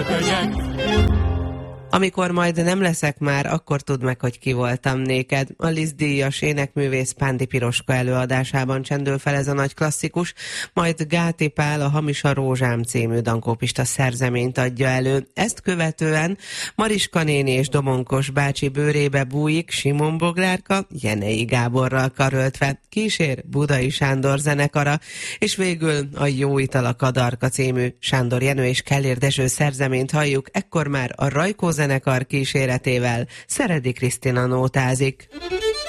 köpönyeg. Amikor majd nem leszek már, akkor tudd meg, hogy ki voltam néked. A Liszt díjas énekművész Pándi Piroska előadásában csendül fel ez a nagy klasszikus, majd Gáti Pál a Hamis a rózsám című dankópista szerzeményt adja elő. Ezt követően Mariska néni és Domonkos bácsi bőrébe bújik Simon Boglárka, Jenei Gáborral karöltve, kísér Budai Sándor zenekara, és végül a Jó ital a kadarka című Sándor Jenő és Kellér Dezső szerzeményt halljuk, ekkor már a Rajkó zenekar kíséretével Szeredi Krisztina nótázik.